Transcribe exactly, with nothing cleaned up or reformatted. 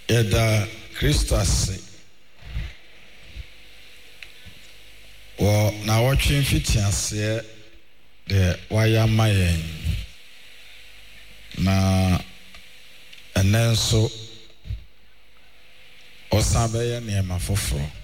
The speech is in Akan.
Yeda Christus wo na watching fitiase de waya mayen na enenso osabeye niema foforo